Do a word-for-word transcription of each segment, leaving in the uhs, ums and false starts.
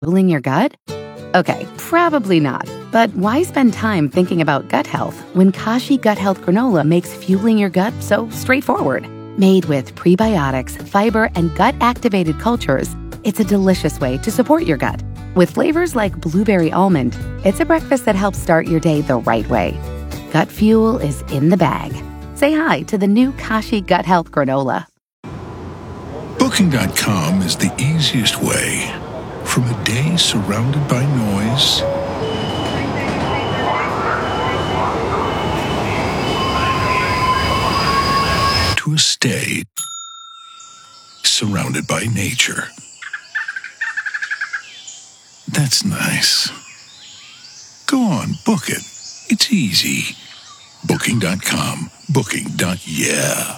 fueling your gut? Okay, probably not. But why spend time thinking about gut health when Kashi Gut Health Granola makes fueling your gut so straightforward? Made with prebiotics, fiber, and gut-activated cultures, it's a delicious way to support your gut. With flavors like blueberry almond, it's a breakfast that helps start your day the right way. Gut fuel is in the bag. Say hi to the new Kashi Gut Health Granola. Booking dot com is the easiest way. From a day surrounded by noise to a stay surrounded by nature. That's nice. Go on, book it. It's easy. Booking dot com. Booking. Yeah.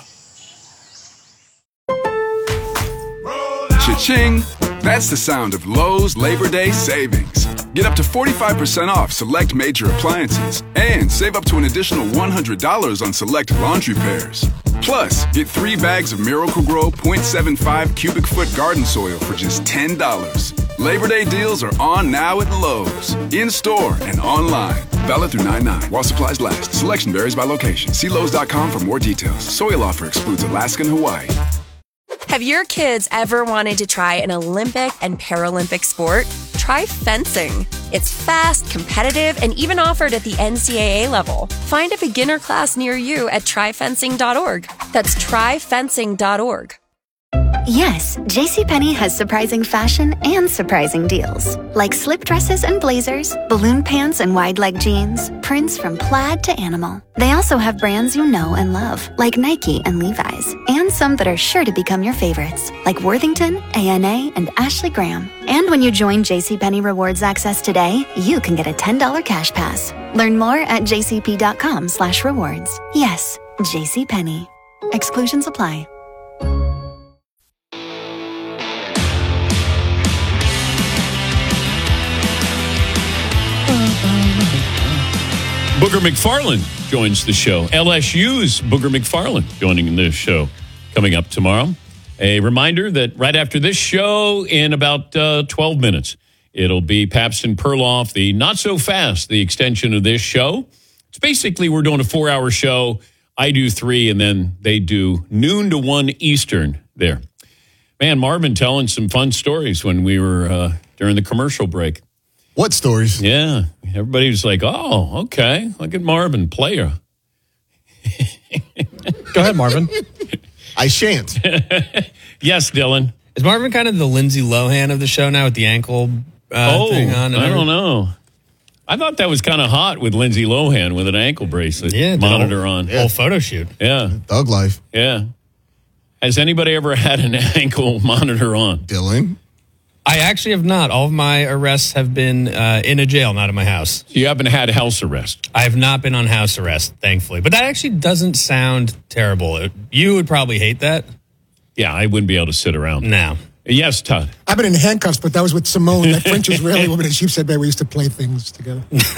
Cha-ching! That's the sound of Lowe's Labor Day savings. Get up to forty-five percent off select major appliances and save up to an additional one hundred dollars on select laundry pairs. Plus, get three bags of Miracle-Gro point seven five cubic foot garden soil for just ten dollars. Labor Day deals are on now at Lowe's. In-store and online. Valid through nine nine while supplies last. Selection varies by location. See Lowe's dot com for more details. Soil offer excludes Alaska and Hawaii. Have your kids ever wanted to try an Olympic and Paralympic sport? Try fencing. It's fast, competitive, and even offered at the N C double A level. Find a beginner class near you at try fencing dot org. That's try fencing dot org. Yes, JCPenney has surprising fashion and surprising deals. Like slip dresses and blazers, balloon pants and wide leg jeans, prints from plaid to animal. They also have brands you know and love, like Nike and Levi's, and some that are sure to become your favorites, like Worthington, A N A, and Ashley Graham. And when you join JCPenney Rewards Access today, you can get a ten dollars cash pass. Learn more at jcp.com slash rewards. Yes, JCPenney. Exclusions apply. Booger McFarland joins the show. L S U's Booger McFarland joining the show coming up tomorrow. A reminder that right after this show, in about uh, twelve minutes, it'll be Pabst and Perloff, the Not So Fast, the extension of this show. It's basically we're doing a four-hour show. I do three, and then they do noon to one Eastern there. Man, Marvin telling some fun stories when we were uh, during the commercial break. What stories? Yeah. Everybody was like, oh, okay. Look at Marvin, player. Go ahead, Marvin. I shan't. Yes, Dylan. Is Marvin kind of the Lindsay Lohan of the show now with the ankle uh, oh, thing on? I don't know. I thought that was kind of hot with Lindsay Lohan with an ankle bracelet yeah, monitor whole, on. Whole yeah. photo shoot. Yeah. Thug life. Yeah. Has anybody ever had an ankle monitor on? Dylan? I actually have not. All of my arrests have been uh, in a jail, not in my house. You haven't had house arrest? I have not been on house arrest, thankfully. But that actually doesn't sound terrible. You would probably hate that. Yeah, I wouldn't be able to sit around. No. Yes, Todd. I've been in handcuffs, but that was with Simone, that French Israeli woman in Sheepshead Bay. We used to play things together.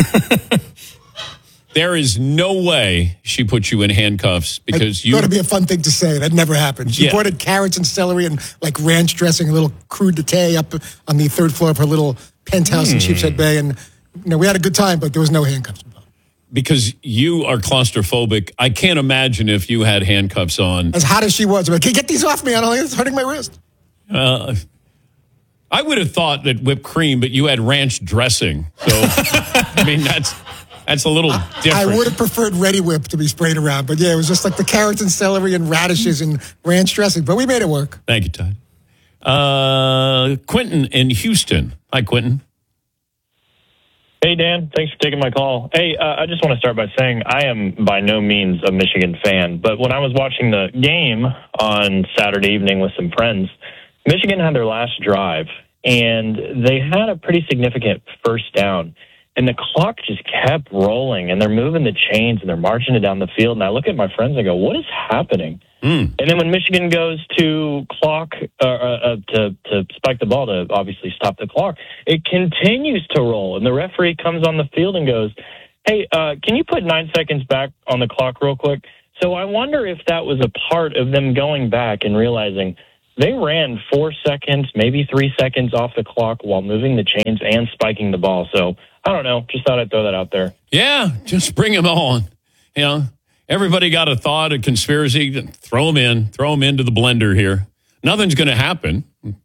There is no way she put you in handcuffs because I you... thought it'd be a fun thing to say. That never happened. She Yeah. brought in carrots and celery and like ranch dressing, a little crudité up on the third floor of her little penthouse in Sheepshead Bay. And you know, we had a good time, but there was no handcuffs involved. Because you are claustrophobic. I can't imagine if you had handcuffs on. As hot as she was, I'm like, hey, get these off me. I don't think it's hurting my wrist. Uh, I would have thought that whipped cream, but you had ranch dressing. So, I mean, that's... That's a little different. I would have preferred Ready Whip to be sprayed around, but yeah, it was just like the carrots and celery and radishes and ranch dressing, but we made it work. Thank you, Todd. Uh, Quentin in Houston. Hi, Quentin. Hey, Dan. Thanks for taking my call. Hey, uh, I just want to start by saying I am by no means a Michigan fan, but when I was watching the game on Saturday evening with some friends, Michigan had their last drive, and they had a pretty significant first down. And the clock just kept rolling, and they're moving the chains, and they're marching it down the field. And I look at my friends and I go, what is happening? Mm. And then when Michigan goes to clock, uh, uh, to, to spike the ball to obviously stop the clock, it continues to roll. And the referee comes on the field and goes, hey, uh, can you put nine seconds back on the clock real quick? So I wonder if that was a part of them going back and realizing they ran four seconds, maybe three seconds off the clock while moving the chains and spiking the ball. So I don't know. Just thought I'd throw that out there. Yeah, just bring them on. You know, everybody got a thought, a conspiracy. Throw them in. Throw them into the blender here. Nothing's going to happen.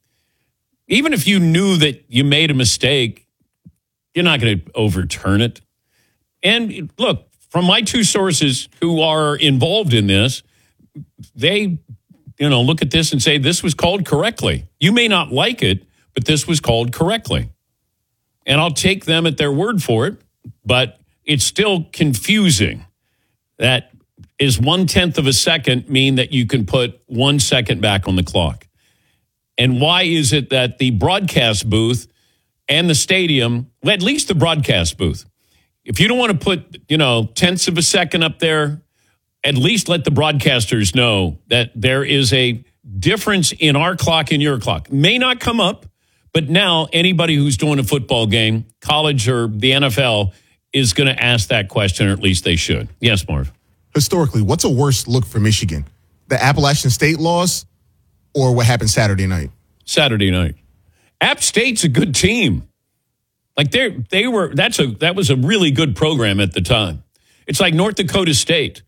Even if you knew that you made a mistake, you're not going to overturn it. And look, from my two sources who are involved in this, they, you know, look at this and say, this was called correctly. You may not like it, but this was called correctly. And I'll take them at their word for it, but it's still confusing. That is one-tenth of a second mean that you can put one second back on the clock. And why is it that the broadcast booth and the stadium, at least the broadcast booth, if you don't want to put, you know, tenths of a second up there, at least let the broadcasters know that there is a difference in our clock and your clock. May not come up, but now anybody who's doing a football game, college or the N F L, is going to ask that question, or at least they should. Yes, Marv. Historically, what's a worse look for Michigan? The Appalachian State loss or what happened Saturday night? Saturday night. App State's a good team. Like they they were that's a that was a really good program at the time. It's like North Dakota State.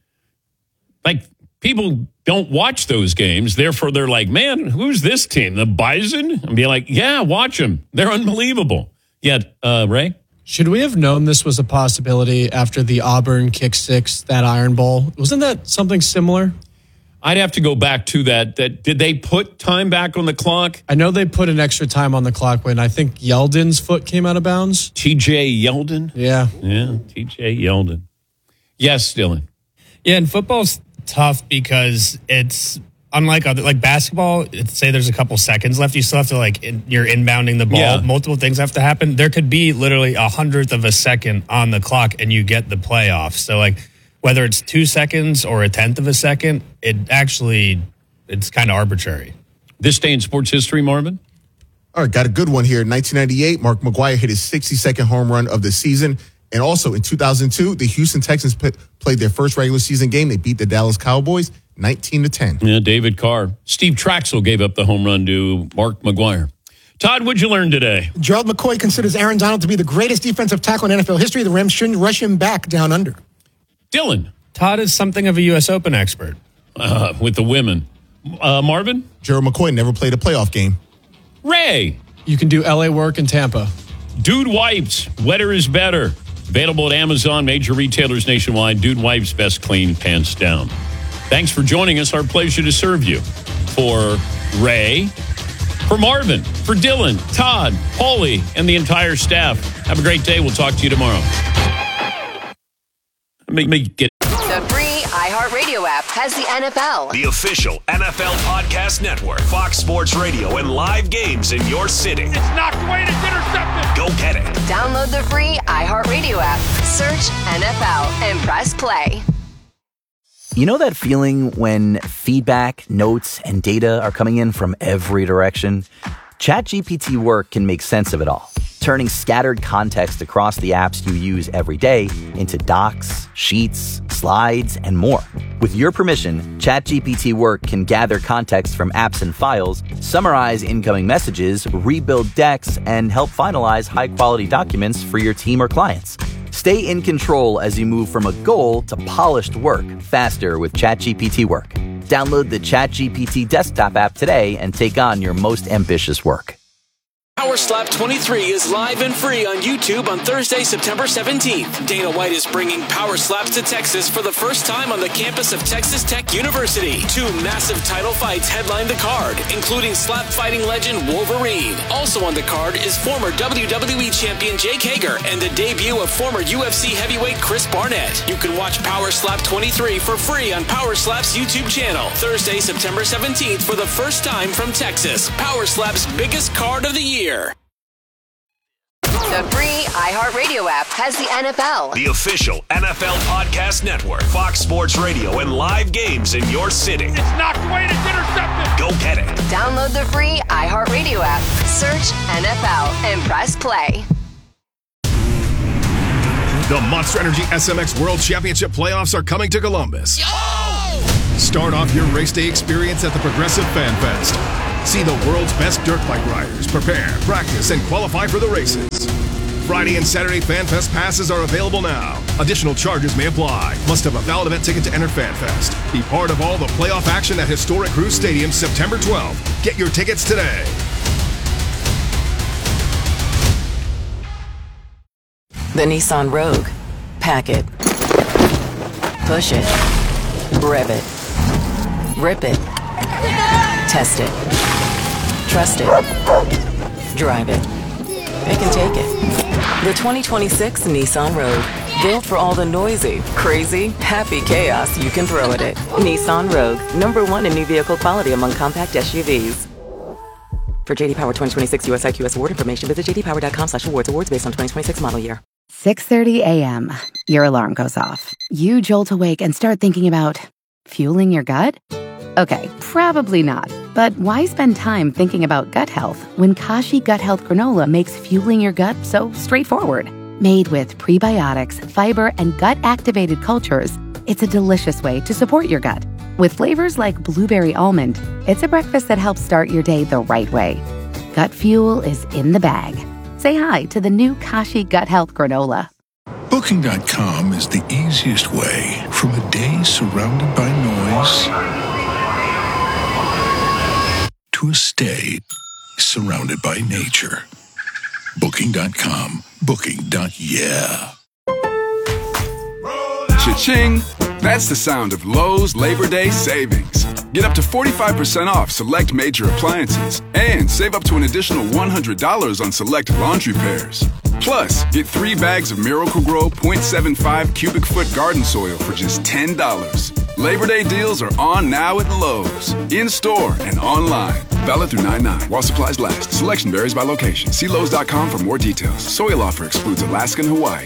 Like people don't watch those games, therefore they're like, man, who's this team? The Bison? And be like, yeah, watch them. They're unbelievable. Yeah, uh, Ray? Should we have known this was a possibility after the Auburn kick six, that Iron Bowl? Wasn't that something similar? I'd have to go back to that. That did they put time back on the clock? I know they put an extra time on the clock when I think Yeldon's foot came out of bounds. T J Yeldon? Yeah. Yeah, T J Yeldon. Yes, Dylan. Yeah, and football's tough because it's unlike other, like basketball, it's, say there's a couple seconds left, you still have to, like, in, you're inbounding the ball. Yeah. Multiple things have to happen. There could be literally a hundredth of a second on the clock and you get the playoff. So, like, whether it's two seconds or a tenth of a second, it actually, it's kind of arbitrary. This day in sports history, Marvin? All right, got a good one here. In nineteen ninety-eight, Mark McGwire hit his sixty-second home run of the season. And also in two thousand two, the Houston Texans p- played their first regular season game. They beat the Dallas Cowboys nineteen to ten. Yeah, David Carr. Steve Traxel gave up the home run to Mark McGwire. Todd, what'd you learn today? Gerald McCoy considers Aaron Donald to be the greatest defensive tackle in N F L history. The Rams shouldn't rush him back down under. Dylan. Todd is something of a U S Open expert. Uh, with the women. Uh, Marvin? Gerald McCoy never played a playoff game. Ray. You can do L A work in Tampa. Dude Wipes. Wetter is better. Available at Amazon, major retailers nationwide. Dude Wipes, best clean, pants down. Thanks for joining us. Our pleasure to serve you. For Ray, for Marvin, for Dylan, Todd, Paulie, and the entire staff. Have a great day. We'll talk to you tomorrow. Make me get the free iHeartRadio app has the N F L. The official N F L podcast network. Fox Sports Radio and live games in your city. It's knocked away and it's intercepted. Go get it. Download the free iHeartRadio app. Search N F L and press play. You know that feeling when feedback, notes, and data are coming in from every direction? ChatGPT Work can make sense of it all, turning scattered context across the apps you use every day into docs, sheets, slides, and more. With your permission, ChatGPT Work can gather context from apps and files, summarize incoming messages, rebuild decks, and help finalize high-quality documents for your team or clients. Stay in control as you move from a goal to polished work faster with ChatGPT Work. Download the ChatGPT desktop app today and take on your most ambitious work. Power Slap twenty-three is live and free on YouTube on Thursday, September seventeenth. Dana White is bringing Power Slaps to Texas for the first time on the campus of Texas Tech University. Two massive title fights headline the card, including slap fighting legend Wolverine. Also on the card is former W W E champion Jake Hager and the debut of former U F C heavyweight Chris Barnett. You can watch Power Slap twenty-three for free on Power Slap's YouTube channel. Thursday, September seventeenth for the first time from Texas. Power Slap's biggest card of the year. The free iHeartRadio app has the N F L. The official N F L podcast network. Fox Sports Radio and live games in your city. It's knocked away and it's intercepted. Go get it. Download the free iHeartRadio app. Search N F L and press play. The Monster Energy S M X World Championship playoffs are coming to Columbus. Yo! Start off your race day experience at the Progressive Fan Fest. See the world's best dirt bike riders prepare, practice, and qualify for the races. Friday and Saturday FanFest passes are available now. Additional charges may apply. Must have a valid event ticket to enter FanFest. Be part of all the playoff action at historic Cruise Stadium September twelfth. Get your tickets today. The Nissan Rogue. Pack it. Push it. Rev it. Rip it. Test it. Trust it. Drive it. Pick and take it. The twenty twenty-six Nissan Rogue. Built for all the noisy, crazy, happy chaos you can throw at it. Nissan Rogue. Number one in new vehicle quality among compact S U Vs. For J D Power twenty twenty-six U S I Q S award information, visit j d power dot com slash awards. Awards based on twenty twenty-six model year. six thirty a.m. Your alarm goes off. You jolt awake and start thinking about fueling your gut? Okay, probably not. But why spend time thinking about gut health when Kashi Gut Health Granola makes fueling your gut so straightforward? Made with prebiotics, fiber, and gut-activated cultures, it's a delicious way to support your gut. With flavors like blueberry almond, it's a breakfast that helps start your day the right way. Gut fuel is in the bag. Say hi to the new Kashi Gut Health Granola. Booking dot com is the easiest way from a day surrounded by noise to a stay surrounded by nature. Booking dot com. Booking. Yeah. Cha-ching! That's the sound of Lowe's Labor Day savings. Get up to forty-five percent off select major appliances and save up to an additional one hundred dollars on select laundry pairs. Plus, get three bags of Miracle-Gro point seven five cubic foot garden soil for just ten dollars. Labor Day deals are on now at Lowe's, in-store and online. Valid through nine nine while supplies last. Selection varies by location. See Lowe's dot com for more details. Soil offer excludes Alaska and Hawaii.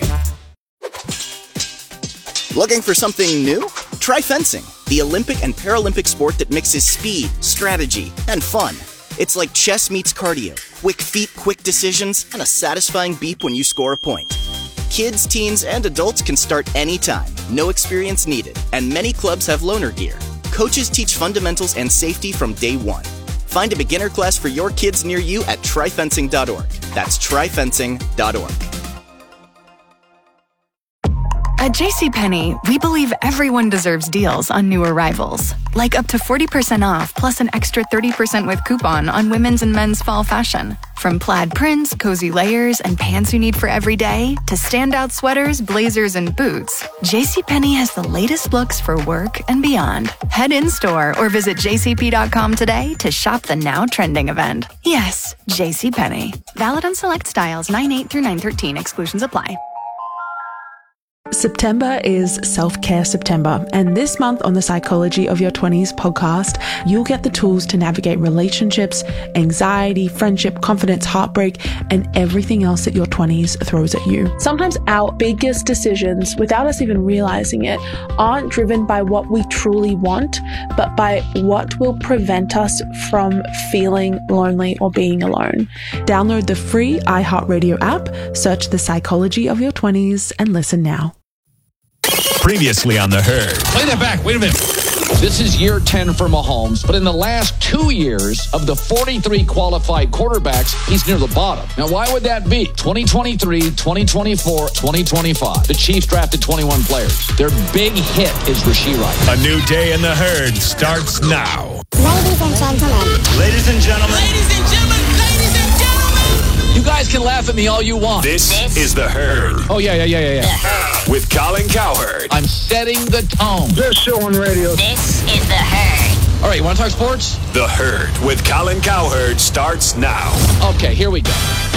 Looking for something new? Try fencing, the Olympic and Paralympic sport that mixes speed, strategy, and fun. It's like chess meets cardio, quick feet, quick decisions, and a satisfying beep when you score a point. Kids, teens, and adults can start anytime, no experience needed, and many clubs have loaner gear. Coaches teach fundamentals and safety from day one. Find a beginner class for your kids near you at try fencing dot org. That's try fencing dot org. At JCPenney, we believe everyone deserves deals on new arrivals, like up to forty percent off plus an extra thirty percent with coupon on women's and men's fall fashion. From plaid prints, cozy layers, and pants you need for every day, to standout sweaters, blazers, and boots, JCPenney has the latest looks for work and beyond. Head in-store or visit j c p dot com today to shop the now trending event. Yes, JCPenney. Valid on select styles nine eight through nine thirteen. Exclusions apply. September is Self-Care September, and this month on the Psychology of Your twenties podcast, you'll get the tools to navigate relationships, anxiety, friendship, confidence, heartbreak, and everything else that your twenties throws at you. Sometimes our biggest decisions, without us even realizing it, aren't driven by what we truly want, but by what will prevent us from feeling lonely or being alone. Download the free iHeartRadio app, search the Psychology of Your twenties, and listen now. Previously on The Herd. Play that back. Wait a minute. This is year ten for Mahomes, but in the last two years of the forty-three qualified quarterbacks, he's near the bottom. Now, why would that be? twenty twenty-three, twenty twenty-four, twenty twenty-five. The Chiefs drafted twenty-one players. Their big hit is Rashee Rice. A new day in The Herd starts now. Ladies and gentlemen. Ladies and gentlemen. Ladies and gentlemen. Ladies and gentlemen. You guys can laugh at me all you want. This, this is The Herd. Oh, yeah, yeah, yeah, yeah, yeah. With Colin Cowherd. I'm setting the tone. Best show on radio. This is The Herd. All right, you want to talk sports? The Herd with Colin Cowherd starts now. Okay, here we go.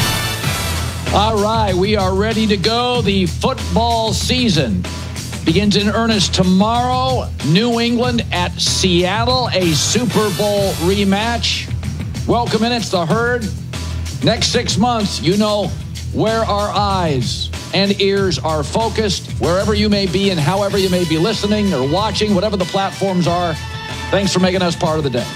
All right, we are ready to go. The football season begins in earnest tomorrow. New England at Seattle, a Super Bowl rematch. Welcome in, it's The Herd. Next six months, you know where our eyes and ears are focused, wherever you may be and however you may be listening or watching, whatever the platforms are. Thanks for making us part of the day.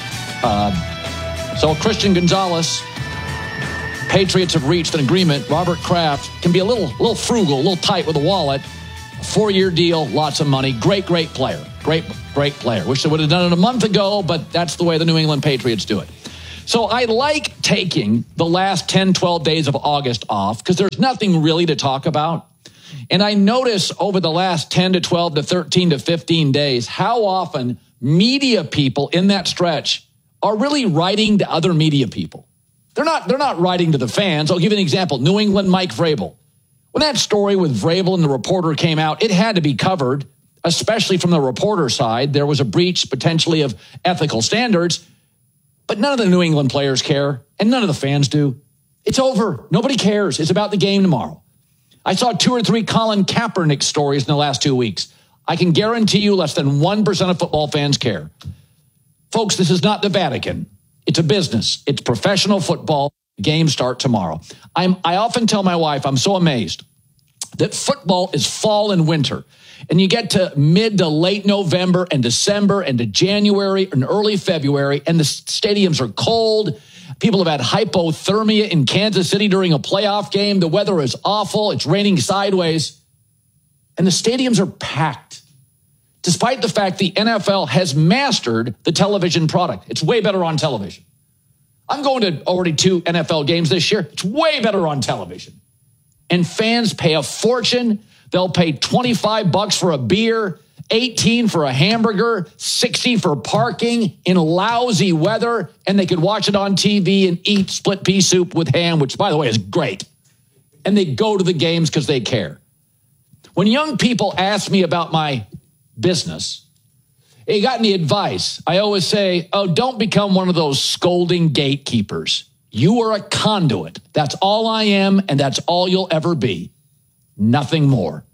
Uh, so Christian Gonzalez, Patriots have reached an agreement. Robert Kraft can be a little, little frugal, a little tight with a wallet. Four-year deal, lots of money. Great, great player. Great, great player. Wish they would have done it a month ago, but that's the way the New England Patriots do it. So I like taking the last ten, twelve days of August off because there's nothing really to talk about. And I notice over the last ten to twelve to thirteen to fifteen days how often media people in that stretch are really writing to other media people. They're not, they're not writing to the fans. I'll give you an example. New England Mike Vrabel. When that story with Vrabel and the reporter came out, it had to be covered, especially from the reporter side. There was a breach potentially of ethical standards, but none of the New England players care, and none of the fans do. It's over. Nobody cares. It's about the game tomorrow. I saw two or three Colin Kaepernick stories in the last two weeks. I can guarantee you less than one percent of football fans care. Folks, this is not the Vatican. It's a business. It's professional football. Games start tomorrow. I'm, I often tell my wife, I'm so amazed that football is fall and winter. And you get to mid to late November and December and to January and early February, and the stadiums are cold. People have had hypothermia in Kansas City during a playoff game. The weather is awful. It's raining sideways. And the stadiums are packed, despite the fact the N F L has mastered the television product. It's way better on television. I'm going to already two N F L games this year. It's way better on television. And fans pay a fortune. They'll pay twenty-five bucks for a beer, eighteen for a hamburger, sixty for parking in lousy weather, and they could watch it on T V and eat split pea soup with ham, which, by the way, is great. And they go to the games because they care. When young people ask me about my business, you got any advice? I always say, oh, don't become one of those scolding gatekeepers. You are a conduit. That's all I am, and that's all you'll ever be. Nothing more.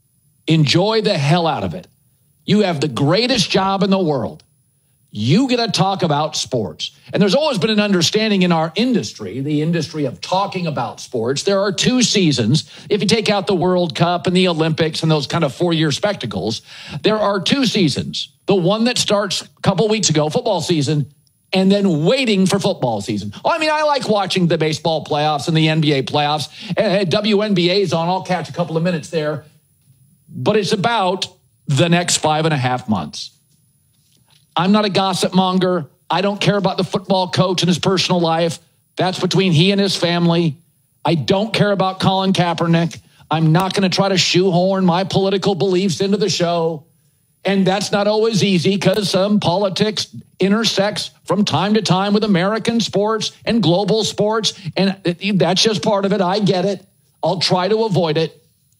Enjoy the hell out of it. You have the greatest job in the world. You get to talk about sports. And there's always been an understanding in our industry, the industry of talking about sports. There are two seasons. If you take out the World Cup and the Olympics and those kind of four-year spectacles, there are two seasons. The one that starts a couple weeks ago, football season, and then waiting for football season. Oh, I mean, I like watching the baseball playoffs and the N B A playoffs. And W N B A's on. I'll catch a couple of minutes there. But it's about the next five and a half months. I'm not a gossip monger. I don't care about the football coach and his personal life. That's between he and his family. I don't care about Colin Kaepernick. I'm not going to try to shoehorn my political beliefs into the show. And that's not always easy because some politics intersects from time to time with American sports and global sports. And that's just part of it. I get it. I'll try to avoid it.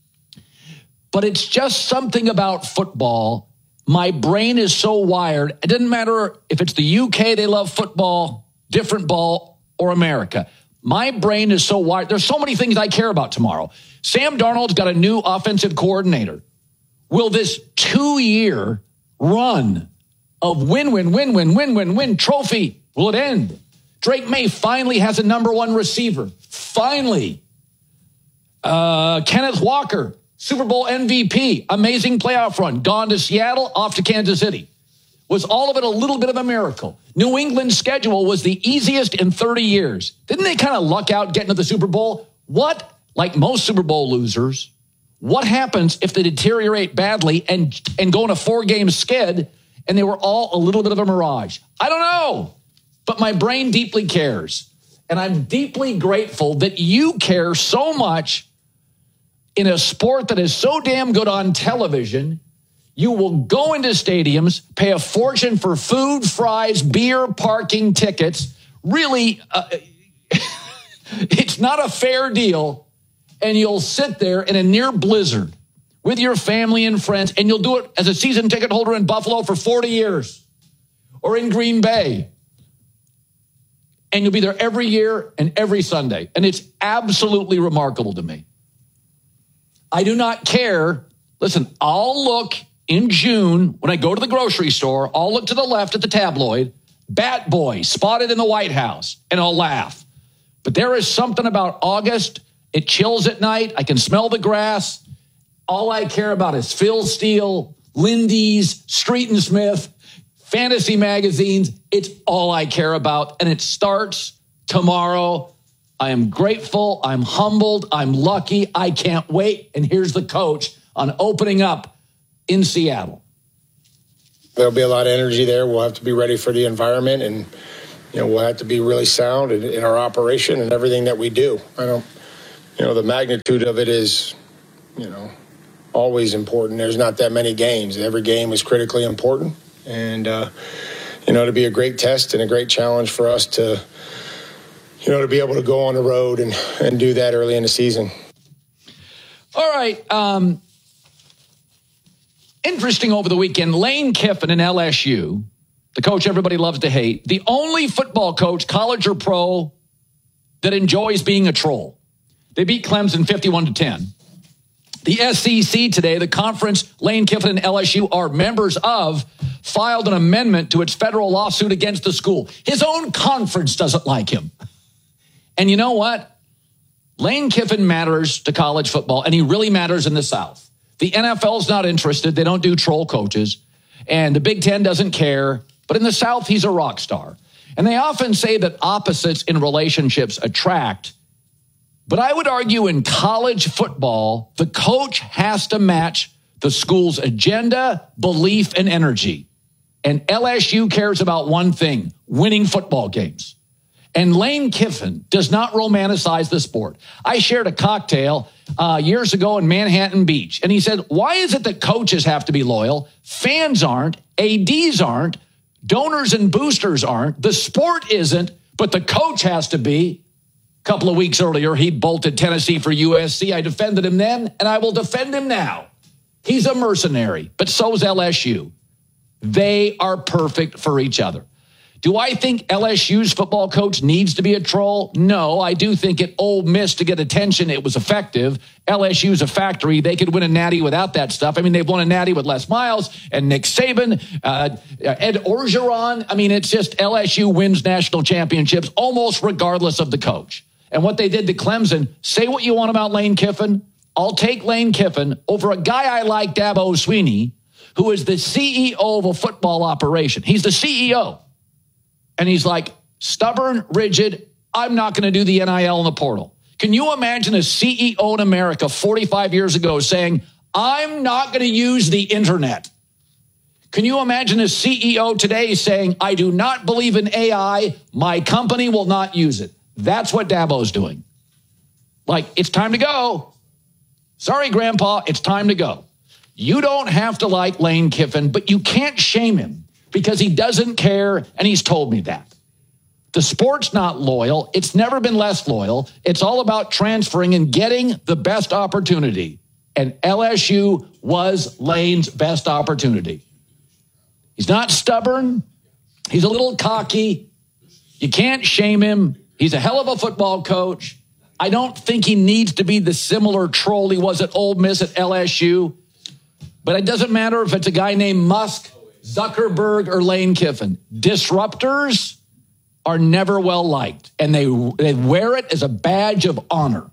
But it's just something about football. My brain is so wired. It doesn't matter if it's the U K, they love football, different ball, or America. My brain is so wired. There's so many things I care about tomorrow. Sam Darnold's got a new offensive coordinator. Will this two-year run of win, win, win, win, win, win, win trophy, will it end? Drake May finally has a number one receiver. Finally. Uh, Kenneth Walker, Super Bowl M V P, amazing playoff run, gone to Seattle, off to Kansas City. Was all of it a little bit of a miracle? New England's schedule was the easiest in thirty years. Didn't they kind of luck out getting to the Super Bowl? What, like most Super Bowl losers, what happens if they deteriorate badly and, and go on a four-game skid and they were all a little bit of a mirage? I don't know, but my brain deeply cares. And I'm deeply grateful that you care so much in a sport that is so damn good on television. You will go into stadiums, pay a fortune for food, fries, beer, parking, tickets. Really, uh, it's not a fair deal. And you'll sit there in a near blizzard with your family and friends, and you'll do it as a season ticket holder in Buffalo for forty years or in Green Bay. And you'll be there every year and every Sunday. And it's absolutely remarkable to me. I do not care. Listen, I'll look in June when I go to the grocery store. I'll look to the left at the tabloid, Bat Boy spotted in the White House, and I'll laugh. But there is something about August. It chills at night. I can smell the grass. All I care about is Phil Steele, Lindy's, Street and Smith, fantasy magazines. It's all I care about. And it starts tomorrow. I am grateful. I'm humbled. I'm lucky. I can't wait. And here's the coach on opening up in Seattle. There'll be a lot of energy there. We'll have to be ready for the environment. And you know, we'll have to be really sound in, in our operation and everything that we do. I don't, you know, the magnitude of it is, you know, always important. There's not that many games. Every game is critically important. And, uh, you know, it'll be a great test and a great challenge for us to, you know, to be able to go on the road and, and do that early in the season. All right. Um, interesting over the weekend, Lane Kiffin in L S U, the coach everybody loves to hate, the only football coach, college or pro, that enjoys being a troll. They beat Clemson fifty-one to ten. The S E C today, the conference Lane Kiffin and L S U are members of, filed an amendment to its federal lawsuit against the school. His own conference doesn't like him. And you know what? Lane Kiffin matters to college football, and he really matters in the South. The N F L's not interested. They don't do troll coaches. And the Big Ten doesn't care. But in the South, he's a rock star. And they often say that opposites in relationships attract. But I would argue in college football, the coach has to match the school's agenda, belief, and energy. And L S U cares about one thing, winning football games. And Lane Kiffin does not romanticize the sport. I shared a cocktail uh, years ago in Manhattan Beach, and he said, why is it that coaches have to be loyal? Fans aren't, A Ds aren't, donors and boosters aren't, the sport isn't, but the coach has to be. A couple of weeks earlier, he bolted Tennessee for U S C. I defended him then, and I will defend him now. He's a mercenary, but so is L S U. They are perfect for each other. Do I think L S U's football coach needs to be a troll? No, I do think at Ole Miss to get attention, it was effective. L S U's a factory. They could win a natty without that stuff. I mean, they've won a natty with Les Miles and Nick Saban, uh, Ed Orgeron. I mean, it's just L S U wins national championships almost regardless of the coach. And what they did to Clemson, say what you want about Lane Kiffin. I'll take Lane Kiffin over a guy I like, Dabo Swinney, who is the C E O of a football operation. He's the C E O. And he's like, stubborn, rigid, I'm not going to do the N I L in the portal. Can you imagine a C E O in America forty-five years ago saying, I'm not going to use the internet? Can you imagine a C E O today saying, I do not believe in A I, my company will not use it? That's what Dabo's doing. Like, it's time to go. Sorry, Grandpa, it's time to go. You don't have to like Lane Kiffin, but you can't shame him because he doesn't care, and he's told me that. The sport's not loyal. It's never been less loyal. It's all about transferring and getting the best opportunity. And L S U was Lane's best opportunity. He's not stubborn. He's a little cocky. You can't shame him. He's a hell of a football coach. I don't think he needs to be the similar troll he was at Ole Miss at L S U. But it doesn't matter if it's a guy named Musk, Zuckerberg, or Lane Kiffin. Disruptors are never well liked, and they, they wear it as a badge of honor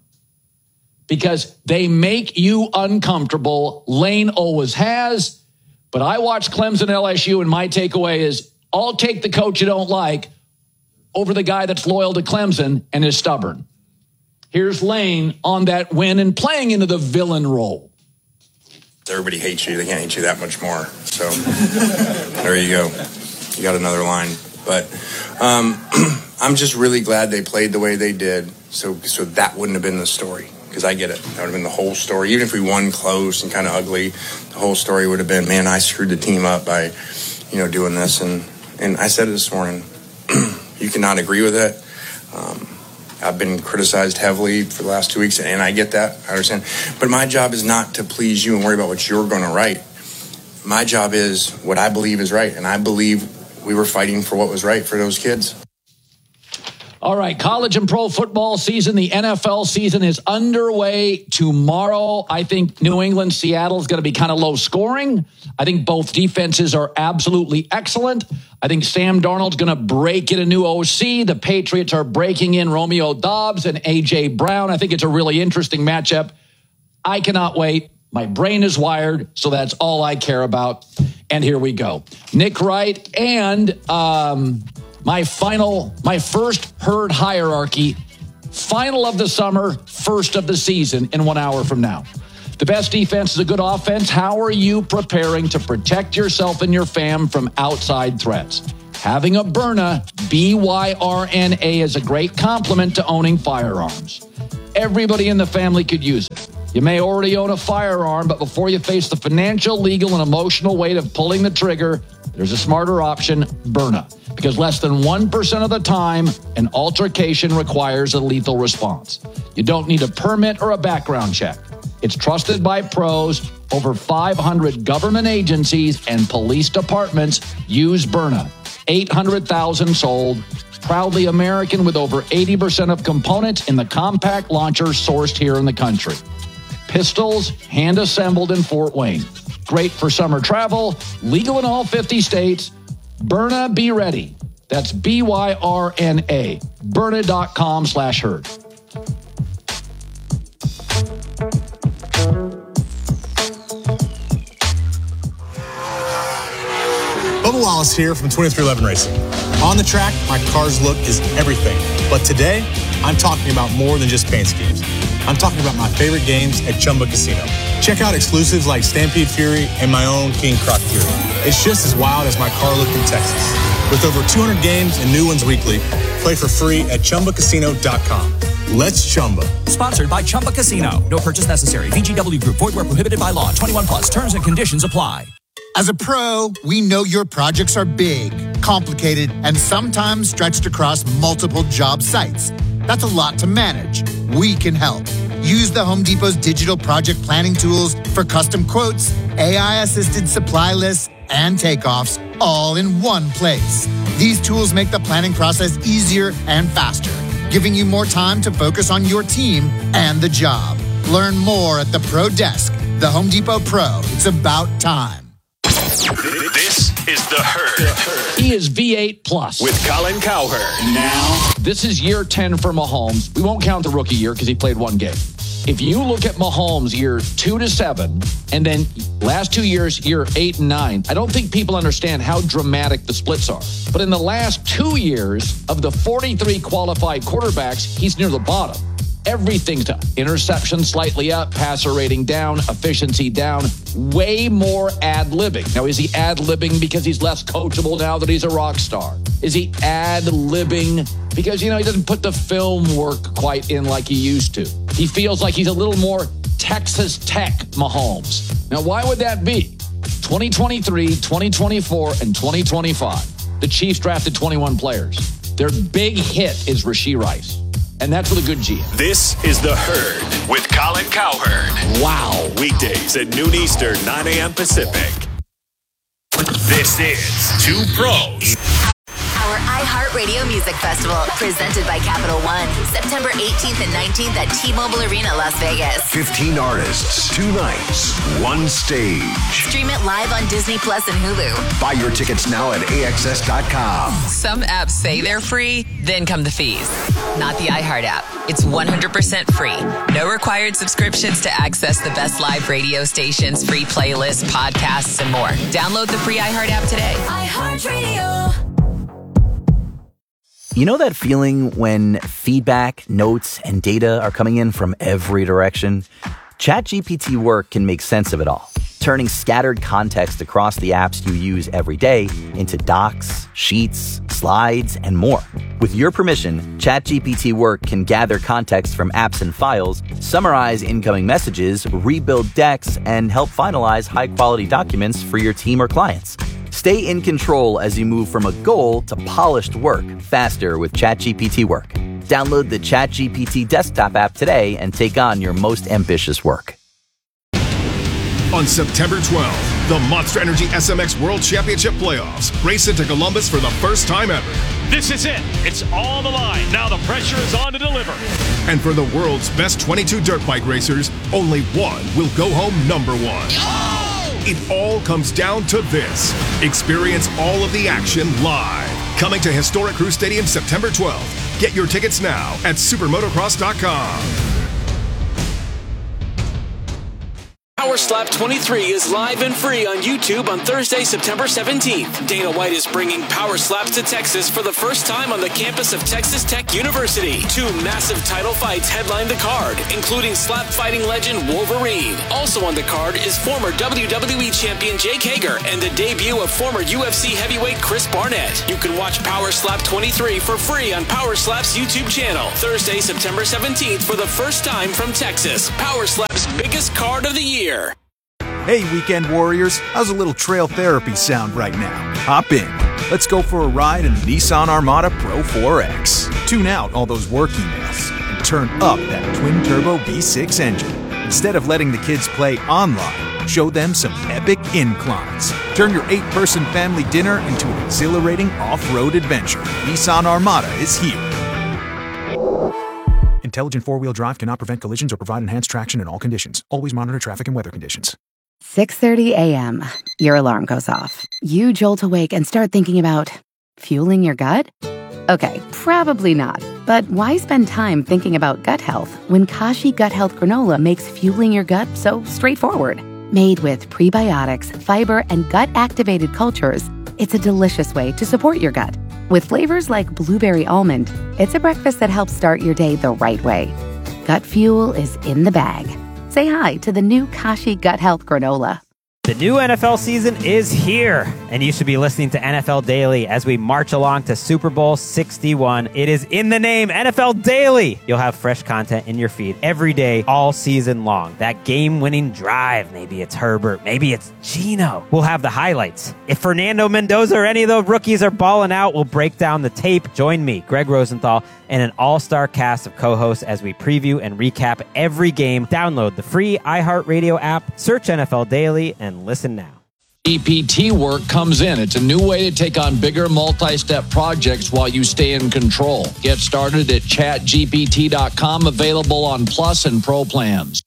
because they make you uncomfortable. Lane always has, but I watch Clemson L S U, and my takeaway is I'll take the coach you don't like over the guy that's loyal to Clemson and is stubborn. Here's Lane on that win and playing into the villain role. Everybody hates you. They can't hate you that much more. So there you go. You got another line. But um, I'm just really glad they played the way they did. So so that wouldn't have been the story. Because I get it. That would have been the whole story. Even if we won close and kind of ugly, the whole story would have been, man, I screwed the team up by, you know, doing this. And, and I said it this morning. You cannot agree with it. Um, I've been criticized heavily for the last two weeks, and I get that. I understand. But my job is not to please you and worry about what you're going to write. My job is what I believe is right, and I believe we were fighting for what was right for those kids. All right, college and pro football season, the N F L season is underway tomorrow. I think New England, Seattle is going to be kind of low scoring. I think both defenses are absolutely excellent. I think Sam Darnold's going to break in a new O C. The Patriots are breaking in Romeo Doubs and A J Brown. I think it's a really interesting matchup. I cannot wait. My brain is wired, so that's all I care about. And here we go. Nick Wright and um, my final, my first herd hierarchy, final of the summer, first of the season in one hour from now. The best defense is a good offense. How are you preparing to protect yourself and your fam from outside threats? Having a Byrna, B Y R N A, is a great complement to owning firearms. Everybody in the family could use it. You may already own a firearm, but before you face the financial, legal, and emotional weight of pulling the trigger, there's a smarter option, Byrna. Because less than one percent of the time, an altercation requires a lethal response. You don't need a permit or a background check. It's trusted by pros. Over five hundred government agencies and police departments use Byrna. eight hundred thousand sold. Proudly American, with over eighty percent of components in the compact launcher sourced here in the country. Pistols hand-assembled in Fort Wayne. Great for summer travel, legal in all fifty states. Byrna, be ready. That's B Y R N A. Byrna.com slash herd. Bubba Wallace here from twenty-three eleven Racing. On the track, my car's look is everything. But today, I'm talking about more than just paint schemes. I'm talking about my favorite games at Chumba Casino. Check out exclusives like Stampede Fury and my own King Croc Fury. It's just as wild as my car look in Texas. With over two hundred games and new ones weekly, play for free at Chumba Casino dot com. Let's Chumba. Sponsored by Chumba Casino. No purchase necessary. V G W Group. Void where prohibited by law. twenty-one plus. Terms and conditions apply. As a pro, we know your projects are big, complicated, and sometimes stretched across multiple job sites. That's a lot to manage. We can help. Use the Home Depot's digital project planning tools for custom quotes, A I-assisted supply lists, and takeoffs, all in one place. These tools make the planning process easier and faster, giving you more time to focus on your team and the job. Learn more at the Pro Desk. The Home Depot Pro. It's about time. This is The Herd. He is V eight plus. With Colin Cowherd. Now. This is year ten for Mahomes. We won't count the rookie year because he played one game. If you look at Mahomes year two to seven, and then last two years, year eight and nine, I don't think people understand how dramatic the splits are. But in the last two years, of the forty-three qualified quarterbacks, he's near the bottom. Everything's down. Interception slightly up, passer rating down, efficiency down, way more ad-libbing. Now, is he ad-libbing because he's less coachable now that he's a rock star? Is he ad-libbing because, you know, he doesn't put the film work quite in like he used to? He feels like he's a little more Texas Tech Mahomes. Now, why would that be? twenty twenty-three, twenty twenty-four, and twenty twenty-five. The Chiefs drafted twenty-one players. Their big hit is Rashee Rice. And that's with a good G. This is The Herd with Colin Cowherd. Wow. Weekdays at noon Eastern, nine a.m. Pacific. This is Two Pros. Our iHeartRadio Music Festival, presented by Capital One, September eighteenth and nineteenth at T-Mobile Arena, Las Vegas. fifteen artists, two nights, one stage. Stream it live on Disney Plus and Hulu. Buy your tickets now at A X S dot com. Some apps say they're free, then come the fees. Not the iHeart app. It's one hundred percent free. No required subscriptions to access the best live radio stations, free playlists, podcasts, and more. Download the free iHeart app today. iHeartRadio. You know that feeling when feedback, notes, and data are coming in from every direction? ChatGPT Work can make sense of it all, turning scattered context across the apps you use every day into docs, sheets, slides, and more. With your permission, ChatGPT Work can gather context from apps and files, summarize incoming messages, rebuild decks, and help finalize high-quality documents for your team or clients. Stay in control as you move from a goal to polished work faster with ChatGPT Work. Download the ChatGPT desktop app today and take on your most ambitious work. On September twelfth, the Monster Energy S M X World Championship Playoffs race into Columbus for the first time ever. This is it. It's all on the line. Now the pressure is on to deliver. And for the world's best twenty-two dirt bike racers, only one will go home number one. Oh! It all comes down to this. Experience all of the action live. Coming to Historic Crew Stadium September twelfth. Get your tickets now at supermotocross dot com. Power Slap twenty-three is live and free on YouTube on Thursday, September seventeenth. Dana White is bringing Power Slaps to Texas for the first time on the campus of Texas Tech University. Two massive title fights headline the card, including slap fighting legend Wolverine. Also on the card is former W W E champion Jake Hager and the debut of former U F C heavyweight Chris Barnett. You can watch Power Slap twenty-three for free on Power Slap's YouTube channel. Thursday, September seventeenth for the first time from Texas. Power Slap's biggest card of the year. Hey, Weekend Warriors, how's a little trail therapy sound right now? Hop in. Let's go for a ride in the Nissan Armada Pro four X. Tune out all those work emails and turn up that twin-turbo V six engine. Instead of letting the kids play online, show them some epic inclines. Turn your eight-person family dinner into an exhilarating off-road adventure. Nissan Armada is here. Intelligent four-wheel drive cannot prevent collisions or provide enhanced traction in all conditions. Always monitor traffic and weather conditions. six thirty a.m. Your alarm goes off. You jolt awake and start thinking about fueling your gut? Okay, probably not. But why spend time thinking about gut health when Kashi Gut Health Granola makes fueling your gut so straightforward? Made with prebiotics, fiber, and gut-activated cultures, it's a delicious way to support your gut. With flavors like blueberry almond, it's a breakfast that helps start your day the right way. Gut fuel is in the bag. Say hi to the new Kashi Gut Health Granola. The new N F L season is here, and you should be listening to N F L Daily as we march along to Super Bowl sixty-one. It is in the name, N F L Daily. You'll have fresh content in your feed every day, all season long. That game-winning drive, maybe it's Herbert, maybe it's Geno. We'll have the highlights. If Fernando Mendoza or any of the rookies are balling out, we'll break down the tape. Join me, Greg Rosenthal, and an all-star cast of co-hosts as we preview and recap every game. Download the free iHeartRadio app, search N F L Daily, and listen now. G P T work comes in. It's a new way to take on bigger multi-step projects while you stay in control. Get started at chat G P T dot com, available on Plus and Pro plans.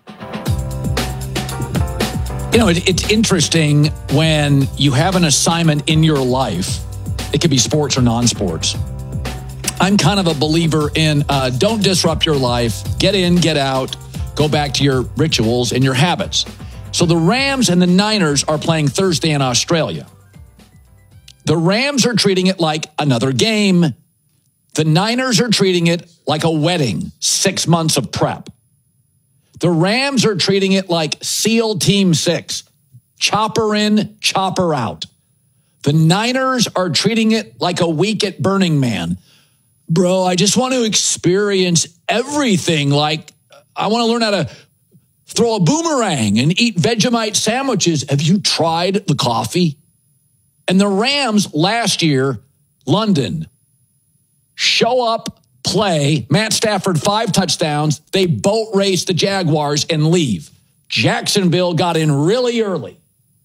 You know, it, it's interesting when you have an assignment in your life. It could be sports or non-sports. I'm kind of a believer in uh, don't disrupt your life. Get in, get out. Go back to your rituals and your habits. So the Rams and the Niners are playing Thursday in Australia. The Rams are treating it like another game. The Niners are treating it like a wedding, six months of prep. The Rams are treating it like SEAL Team Six, chopper in, chopper out. The Niners are treating it like a week at Burning Man. Bro, I just want to experience everything. Like, I want to learn how to throw a boomerang and eat Vegemite sandwiches. Have you tried the coffee? And the Rams last year, London, show up, play, Matt Stafford, five touchdowns. They boat race the Jaguars and leave. Jacksonville got in really early.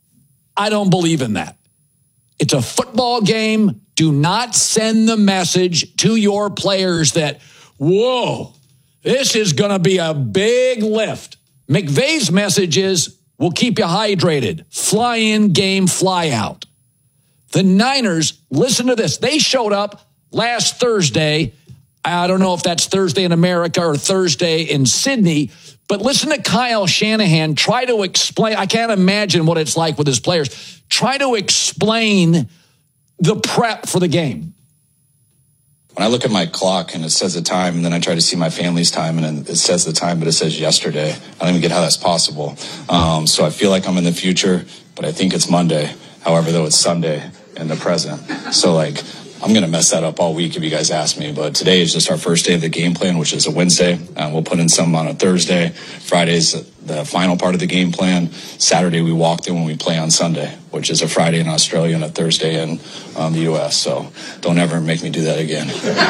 I don't believe in that. It's a football game. Do not send the message to your players that, whoa, this is going to be a big lift. McVay's message is, we'll keep you hydrated. Fly in, game, fly out. The Niners, listen to this. They showed up last Thursday. I don't know if that's Thursday in America or Thursday in Sydney, but listen to Kyle Shanahan try to explain. I can't imagine what it's like with his players. Try to explain the prep for the game. When I look at my clock and it says the time, and then I try to see my family's time, and it says the time, but it says yesterday. I don't even get how that's possible. Um, so I feel like I'm in the future, but I think it's Monday. However, though, it's Sunday in the present. So, like, I'm going to mess that up all week if you guys ask me. But today is just our first day of the game plan, which is a Wednesday. Uh, we'll put in some on a Thursday. Friday's the final part of the game plan. Saturday, we walked in when we play on Sunday, which is a Friday in Australia and a Thursday in um, the U S. So don't ever make me do that again.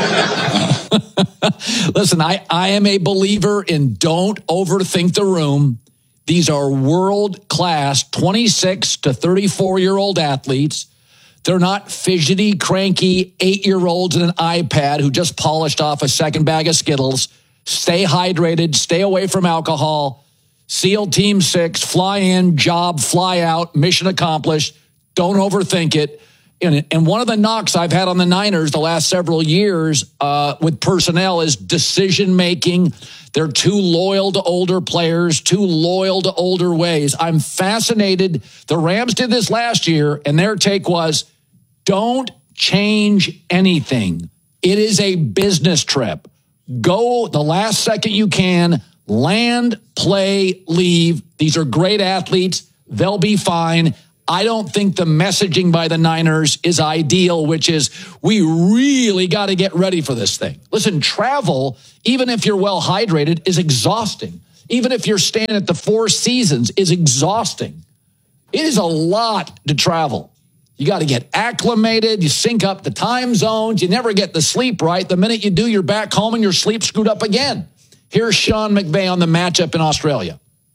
Listen, I, I am a believer in don't overthink the room. These are world-class twenty-six to thirty-four-year-old athletes. They're not fidgety, cranky eight-year-olds in an iPad who just polished off a second bag of Skittles. Stay hydrated. Stay away from alcohol. SEAL Team Six, fly in, job, fly out, mission accomplished. Don't overthink it. And, and one of the knocks I've had on the Niners the last several years uh, with personnel is decision-making. They're too loyal to older players, too loyal to older ways. I'm fascinated. The Rams did this last year, and their take was, don't change anything. It is a business trip. Go the last second you can, land, play, leave. These are great athletes. They'll be fine. I don't think the messaging by the Niners is ideal, which is we really got to get ready for this thing. Listen, travel, even if you're well hydrated, is exhausting. Even if you're staying at the Four Seasons, is exhausting. It is a lot to travel. You got to get acclimated. You sync up the time zones. You never get the sleep right. The minute you do, you're back home and your sleep screwed up again. Here's Sean McVay on the matchup in Australia.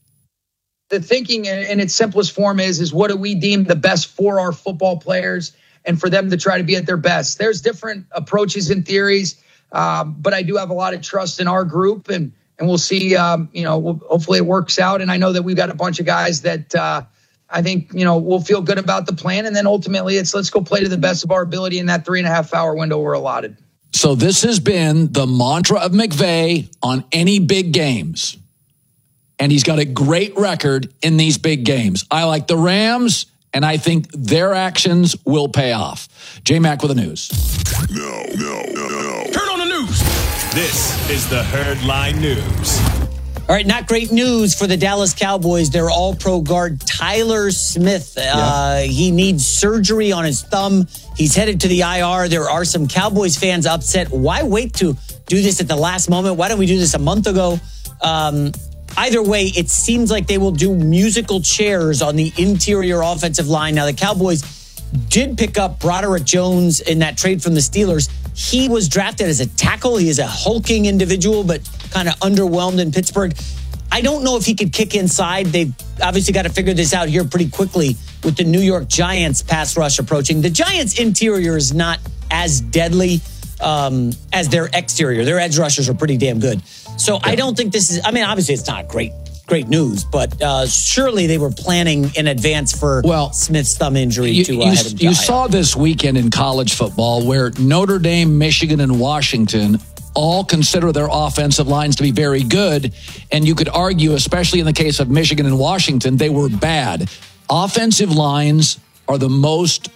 The thinking in its simplest form is, is what do we deem the best for our football players and for them to try to be at their best? There's different approaches and theories, um, but I do have a lot of trust in our group, and and we'll see, um, you know, we'll, hopefully it works out. And I know that we've got a bunch of guys that uh, I think, you know, we'll feel good about the plan. And then ultimately it's let's go play to the best of our ability in that three and a half hour window we're allotted. So this has been the mantra of McVay on any big games. And he's got a great record in these big games. I like the Rams, and I think their actions will pay off. J-Mac with the news. No, no, no, no. Turn on the news. This is the Herd Line News. All right, not great news for the Dallas Cowboys. Their all-pro guard, Tyler Smith. Yeah. Uh, he needs surgery on his thumb. He's headed to the I R. There are some Cowboys fans upset. Why wait to do this at the last moment? Why don't we do this a month ago? Um... Either way, it seems like they will do musical chairs on the interior offensive line. Now, the Cowboys did pick up Broderick Jones in that trade from the Steelers. He was drafted as a tackle. He is a hulking individual, but kind of underwhelmed in Pittsburgh. I don't know if he could kick inside. They've obviously got to figure this out here pretty quickly with the New York Giants pass rush approaching. The Giants' interior is not as deadly um, as their exterior. Their edge rushers are pretty damn good. So I don't think this is, I mean, obviously it's not great, great news, but uh, surely they were planning in advance for well, Smith's thumb injury you, to uh, you, head him You saw this weekend in college football where Notre Dame, Michigan, and Washington all consider their offensive lines to be very good. And you could argue, especially in the case of Michigan and Washington, they were bad. Offensive lines are the most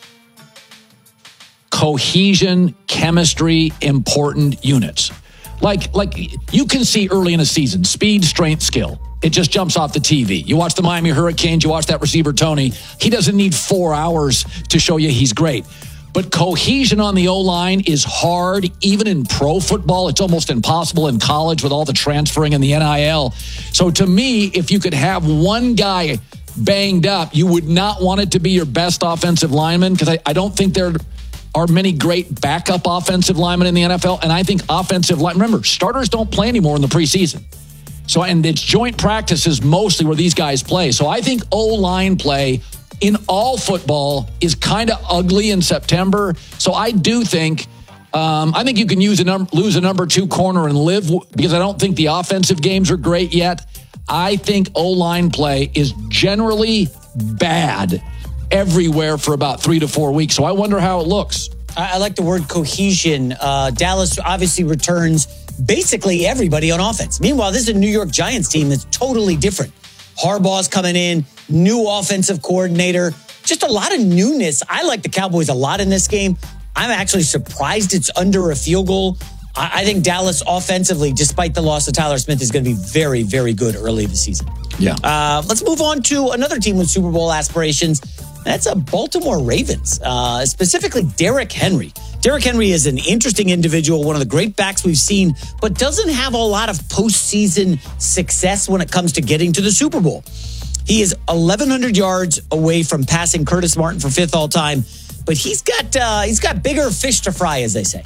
cohesion, chemistry, important units. Like, like you can see early in a season, speed, strength, skill. It just jumps off the T V. You watch the Miami Hurricanes, you watch that receiver, Tony. He doesn't need four hours to show you he's great. But cohesion on the O-line is hard, even in pro football. It's almost impossible in college with all the transferring and the N I L. So to me, if you could have one guy banged up, you would not want it to be your best offensive lineman, because I, I don't think they're... are many great backup offensive linemen in the N F L. And I think offensive line, remember, starters don't play anymore in the preseason. So, and it's joint practices mostly where these guys play. So I think O-line play in all football is kind of ugly in September. So I do think, um, I think you can use a num- lose a number two corner and live, w- because I don't think the offensive games are great yet. I think O-line play is generally bad everywhere for about three to four weeks. So I wonder how it looks. I, I like the word cohesion. Uh, Dallas obviously returns basically everybody on offense. Meanwhile, this is a New York Giants team that's totally different. Harbaugh's coming in, new offensive coordinator, just a lot of newness. I like the Cowboys a lot in this game. I'm actually surprised it's under a field goal. I, I think Dallas offensively, despite the loss of Tyler Smith, is going to be very, very good early this season. Yeah. Uh, let's move on to another team with Super Bowl aspirations. That's a Baltimore Ravens, uh, specifically Derrick Henry. Derrick Henry is an interesting individual, one of the great backs we've seen, but doesn't have a lot of postseason success when it comes to getting to the Super Bowl. He is eleven hundred yards away from passing Curtis Martin for fifth all time, but he's got uh, he's got bigger fish to fry, as they say.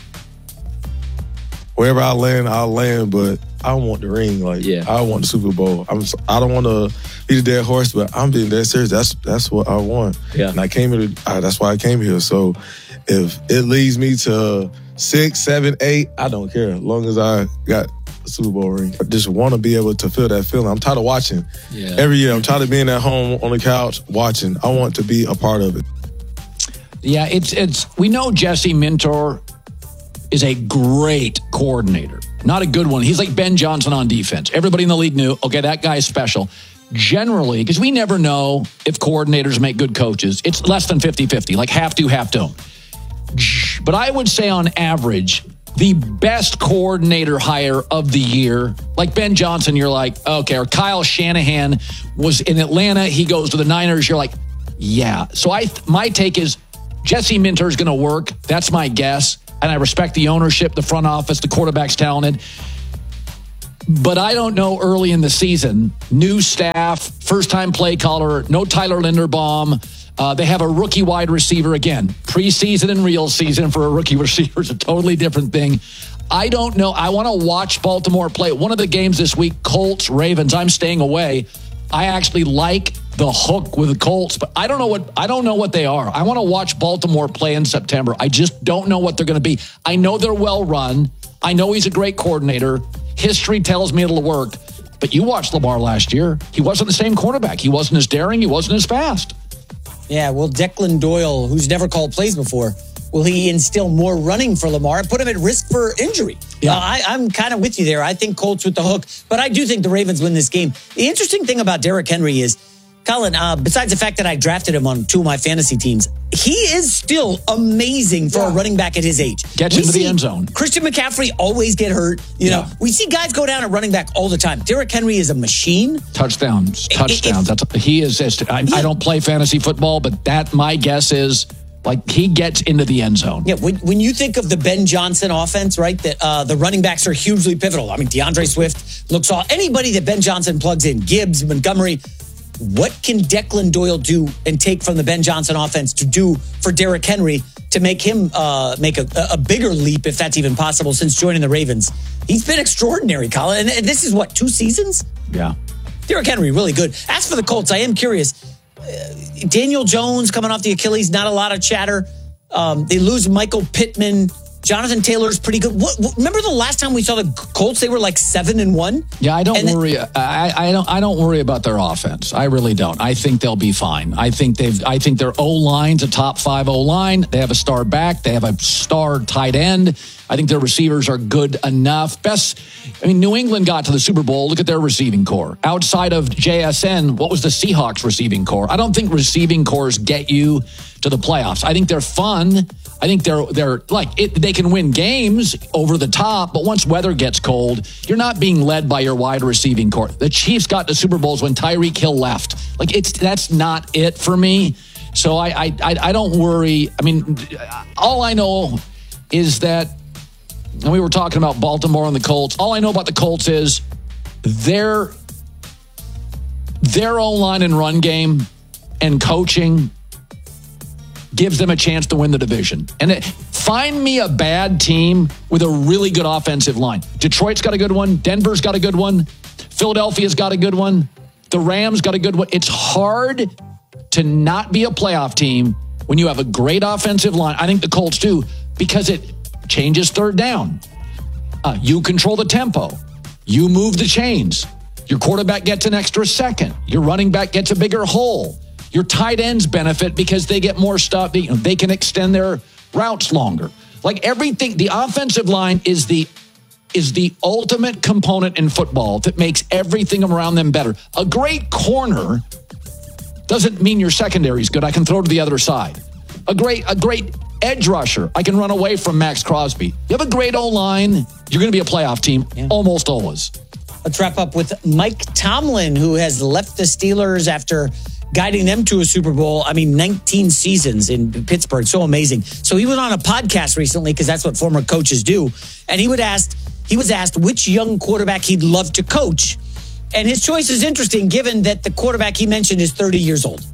Wherever I land, I'll land, but I want the ring. Like, yeah. I want the Super Bowl. I'm. I don't want to be the dead horse, but I'm being dead serious. That's that's what I want. Yeah. And I came here. To, uh, that's why I came here. So, if it leads me to six, seven, eight, I don't care. As long as I got a Super Bowl ring, I just want to be able to feel that feeling. I'm tired of watching. Yeah. Every year, I'm tired of being at home on the couch watching. I want to be a part of it. Yeah, it's it's. We know Jesse Minter is a great coordinator, not a good one. He's like Ben Johnson on defense. Everybody in the league knew, okay, that guy is special. Generally, because we never know if coordinators make good coaches. It's less than fifty-fifty, like half do, half don't. But I would say on average, the best coordinator hire of the year, like Ben Johnson, you're like, okay, or Kyle Shanahan was in Atlanta, he goes to the Niners, you're like, yeah. So I, my take is Jesse Minter is going to work. That's my guess. And I respect the ownership, the front office, the quarterback's talented. But I don't know early in the season, new staff, first-time play caller, no Tyler Linderbaum. Uh, they have a rookie wide receiver again. Preseason and real season for a rookie receiver is a totally different thing. I don't know. I want to watch Baltimore play. One of the games this week, Colts, Ravens, I'm staying away. I actually like the hook with the Colts, but I don't know what I don't know what they are. I want to watch Baltimore play in September. I just don't know what they're going to be. I know they're well run. I know he's a great coordinator. History tells me it'll work. But you watched Lamar last year. He wasn't the same quarterback. He wasn't as daring. He wasn't as fast. Yeah, well, Declan Doyle, who's never called plays before, will he instill more running for Lamar and put him at risk for injury? Yeah. Uh, I, I'm kind of with you there. I think Colts with the hook, but I do think the Ravens win this game. The interesting thing about Derrick Henry is, Colin, uh, besides the fact that I drafted him on two of my fantasy teams, he is still amazing for yeah. a running back at his age. Gets we into the end zone. Christian McCaffrey always get hurt. You yeah. know, we see guys go down at running back all the time. Derrick Henry is a machine. Touchdowns, touchdowns. If, That's he is. I, yeah. I don't play fantasy football, but that my guess is like he gets into the end zone. Yeah, when, when you think of the Ben Johnson offense, right, that uh, the running backs are hugely pivotal. I mean, DeAndre Swift looks all anybody that Ben Johnson plugs in, Gibbs, Montgomery. What can Declan Doyle do and take from the Ben Johnson offense to do for Derrick Henry to make him uh, make a, a bigger leap, if that's even possible, since joining the Ravens? He's been extraordinary, Colin. And this is what, two seasons? Yeah. Derrick Henry, really good. As for the Colts, I am curious. Uh, Daniel Jones coming off the Achilles, not a lot of chatter. Um, they lose Michael Pittman. Jonathan Taylor's pretty good. What, what, remember the last time we saw the Colts? They were like seven and one. Yeah, I don't and worry. Then, I, I don't. I don't worry about their offense. I really don't. I think they'll be fine. I think they've. I think their O line's a top five O line. They have a star back. They have a star tight end. I think their receivers are good enough. Best. I mean, New England got to the Super Bowl. Look at their receiving core. Outside of J S N, what was the Seahawks receiving core? I don't think receiving cores get you to the playoffs. I think they're fun. I think they're they're like it, they can win games over the top, but once weather gets cold, you're not being led by your wide receiving core. The Chiefs got to Super Bowls when Tyreek Hill left. Like it's that's not it for me. So I I I, I don't worry. I mean, all I know is that, and we were talking about Baltimore and the Colts. All I know about the Colts is their their O-line and run game and coaching gives them a chance to win the division. And it, find me a bad team with a really good offensive line. Detroit's got a good one. Denver's got a good one. Philadelphia's got a good one. The Rams got a good one. It's hard to not be a playoff team when you have a great offensive line. I think the Colts do, because it changes third down. Uh, you control the tempo. You move the chains. Your quarterback gets an extra second. Your running back gets a bigger hole. Your tight ends benefit because they get more stuff. They, you know, they can extend their routes longer. Like everything, the offensive line is the is the ultimate component in football that makes everything around them better. A great corner doesn't mean your secondary is good. I can throw to the other side. A great a great edge rusher, I can run away from Max Crosby. You have a great O-line, you're going to be a playoff team, yeah. Almost always. Let's wrap up with Mike Tomlin, who has left the Steelers after guiding them to a Super Bowl. I mean, nineteen seasons in Pittsburgh. So amazing. So he was on a podcast recently, because that's what former coaches do. And he would ask, he was asked which young quarterback he'd love to coach. And his choice is interesting, given that the quarterback he mentioned is thirty years old.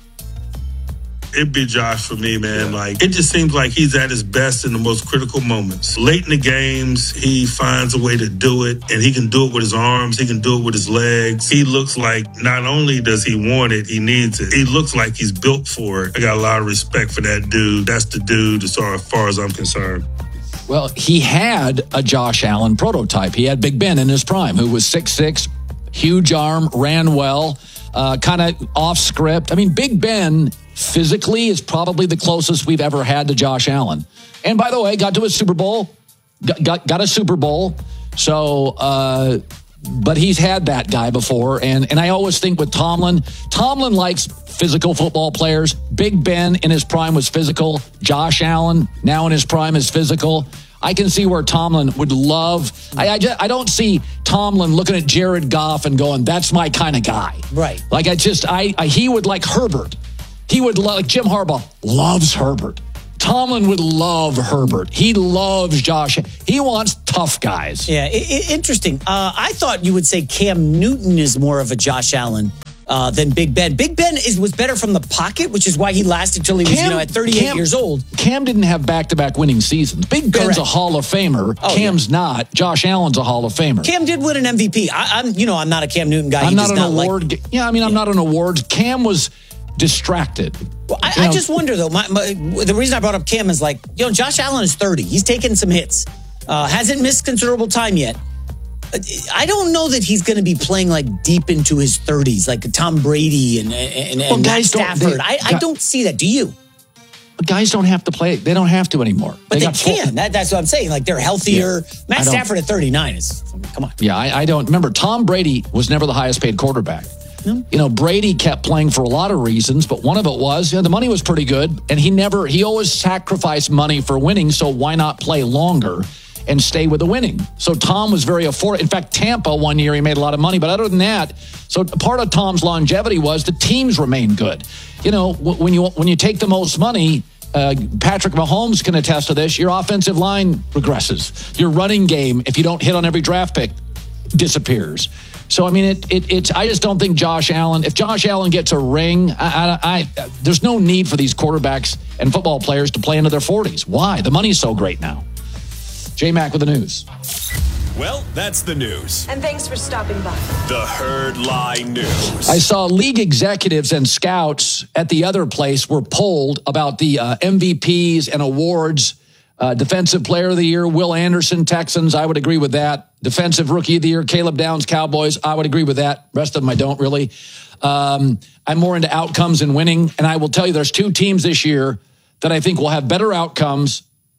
It'd be Josh for me, man. Like, it just seems like he's at his best in the most critical moments. Late in the games, he finds a way to do it, and he can do it with his arms. He can do it with his legs. He looks like not only does he want it, he needs it. He looks like he's built for it. I got a lot of respect for that dude. That's the dude as far, as far as I'm concerned. Well, he had a Josh Allen prototype. He had Big Ben in his prime, who was six six, huge arm, ran well, uh, kind of off script. I mean, Big Ben physically is probably the closest we've ever had to Josh Allen. And by the way, got to a Super Bowl, got, got, got a Super Bowl. So, uh, but he's had that guy before. And, and I always think with Tomlin, Tomlin likes physical football players. Big Ben in his prime was physical. Josh Allen now in his prime is physical. I can see where Tomlin would love. I I, just, I don't see Tomlin looking at Jared Goff and going, "That's my kind of guy." Right. Like I just I, I he would like Herbert. He would lo- like Jim Harbaugh loves Herbert. Tomlin would love Herbert. He loves Josh. He wants tough guys. Yeah, I- I- interesting. Uh, I thought you would say Cam Newton is more of a Josh Allen uh, than Big Ben. Big Ben is was better from the pocket, which is why he lasted till he was Cam, you know at thirty-eight Cam, years old. Cam didn't have back-to-back winning seasons. Big Ben's Correct. a Hall of Famer. Oh, Cam's yeah. not. Josh Allen's a Hall of Famer. Cam did win an M V P. I, I'm you know I'm not a Cam Newton guy. I'm He not does an not award. Like, yeah, I mean, I'm yeah. not an award. Cam was distracted. Well, I, You I know, just wonder though. My, my, the reason I brought up Cam is like, you know, Josh Allen is thirty. He's taken some hits. Uh, hasn't missed considerable time yet. I don't know that he's going to be playing like deep into his thirties, like Tom Brady and and, and Well, Matt guys don't- Stafford. they- I, I don't see that. Do you? guys don't have to play. They don't have to anymore. But they, got full- can. That, that's what I'm saying. Like they're healthier. I Matt don't- Stafford at thirty-nine is. Come on. Yeah, I, I don't remember. Tom Brady was never the highest paid quarterback. You know, Brady kept playing for a lot of reasons, but one of it was, you know, the money was pretty good, and he never, he always sacrificed money for winning, so why not play longer and stay with the winning? So Tom was very affordable. In fact, Tampa one year, he made a lot of money, but other than that, so part of Tom's longevity was the teams remained good. You know, when you when you take the most money, uh, Patrick Mahomes can attest to this, your offensive line regresses. Your running game, if you don't hit on every draft pick, disappears. So, I mean, it, it, it's. I just don't think Josh Allen, if Josh Allen gets a ring, I, I, I, there's no need for these quarterbacks and football players to play into their forties. Why? The money's so great now. J-Mac with the news. Well, that's the news. And thanks for stopping by. The Herd Lie News. I saw league executives and scouts at the other place were polled about the uh, M V Ps and awards. Uh, Defensive Player of the Year, Will Anderson, Texans. I would agree with that. Defensive Rookie of the Year, Caleb Downs, Cowboys. I would agree with that. Rest of them, I don't really. Um, I'm more into outcomes and winning. And I will tell you, there's two teams this year that I think will have better outcomes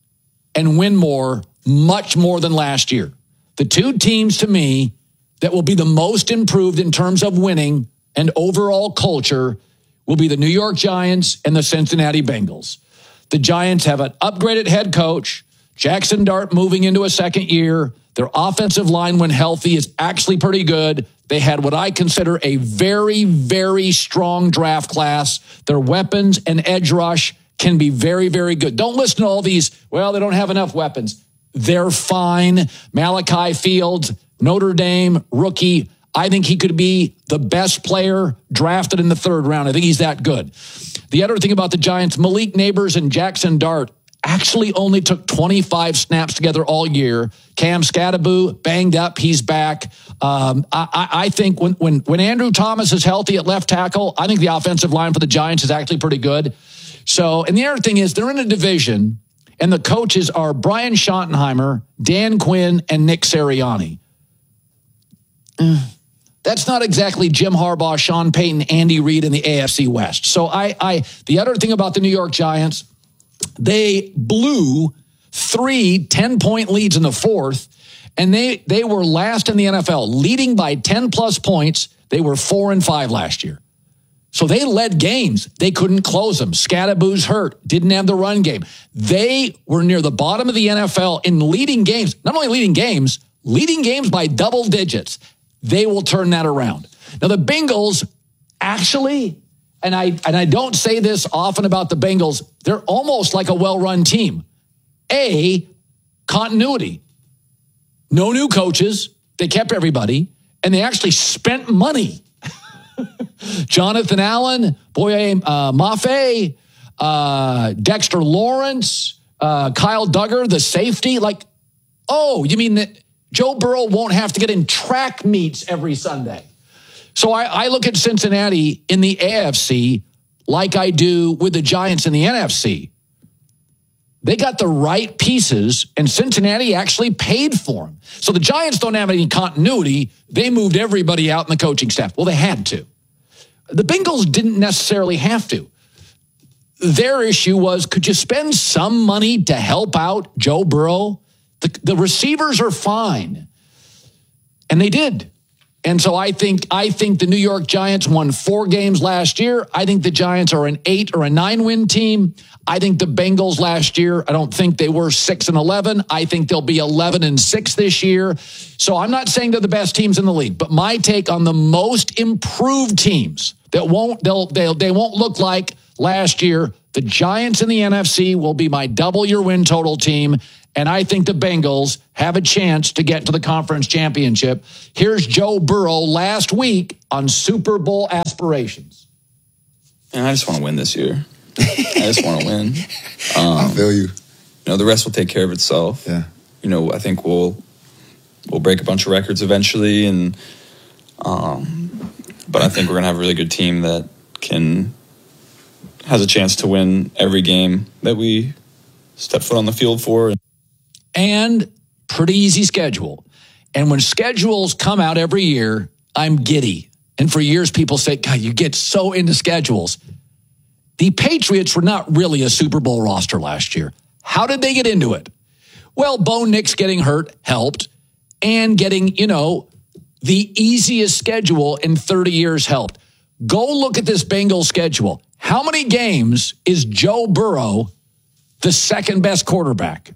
and win more, much more than last year. The two teams, to me, that will be the most improved in terms of winning and overall culture will be the New York Giants and the Cincinnati Bengals. The Giants have an upgraded head coach, Jackson Dart moving into a second year. Their offensive line, when healthy, is actually pretty good. They had what I consider a very, very strong draft class. Their weapons and edge rush can be very, very good. Don't listen to all these, well, they don't have enough weapons. They're fine. Malachi Fields, Notre Dame, rookie. I think he could be the best player drafted in the third round. I think he's that good. The other thing about the Giants, Malik Neighbors and Jackson Dart actually only took twenty-five snaps together all year. Cam Scatteraboo, banged up, he's back. Um, I, I, I think when, when, when Andrew Thomas is healthy at left tackle, I think the offensive line for the Giants is actually pretty good. So, and the other thing is they're in a division, and the coaches are Brian Schottenheimer, Dan Quinn, and Nick Sirianni. Mm. That's not exactly Jim Harbaugh, Sean Payton, Andy Reid in the A F C West. So I, I, the other thing about the New York Giants, they blew three ten-point leads in the fourth, and they, they were last in the N F L, leading by ten-plus points. They were four and five last year. So they led games. They couldn't close them. Scatterboo's hurt. Didn't have the run game. They were near the bottom of the N F L in leading games. Not only leading games, leading games by double digits. They will turn that around. Now, the Bengals actually, and I and I don't say this often about the Bengals, they're almost like a well-run team. A, continuity. No new coaches. They kept everybody, and they actually spent money. Jonathan Allen, Boye uh, Mafe, uh, Dexter Lawrence, uh, Kyle Duggar, the safety. Like, oh, you mean that Joe Burrow won't have to get in track meets every Sunday? So I, I look at Cincinnati in the A F C like I do with the Giants in the N F C. They got the right pieces, and Cincinnati actually paid for them. So the Giants don't have any continuity. They moved everybody out in the coaching staff. Well, they had to. The Bengals didn't necessarily have to. their issue was, could you spend some money to help out Joe Burrow? The, the receivers are fine. And they did. And so I think I think the New York Giants won four games last year. I think the Giants are an eight or a nine win team. I think the Bengals last year, I don't think they were six and eleven. I think they'll be eleven and six this year. So I'm not saying they're the best teams in the league, but my take on the most improved teams that won't they'll they'll they won't look like last year. The Giants in the N F C will be my double your win total team. And I think the Bengals have a chance to get to the conference championship. Here's Joe Burrow last week on Super Bowl aspirations. And I just want to win this year. I just want to win. Um, I feel you. You know, the rest will take care of itself. Yeah. You know, I think we'll we'll break a bunch of records eventually, and um, but I think we're gonna have a really good team that can has a chance to win every game that we step foot on the field for. And pretty easy schedule. And when schedules come out every year, I'm giddy. And for years, people say, God, you get so into schedules. The Patriots were not really a Super Bowl roster last year. How did they get into it? Well, Bo Nix getting hurt helped, and getting, you know, the easiest schedule in thirty years helped. Go look at this Bengals schedule. How many games is Joe Burrow the second best quarterback?